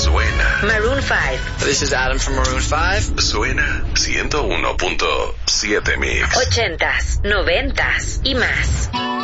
Suena. Maroon 5. This is Adam from Maroon 5. Suena 101.7 Mix. 80s, 90s y más.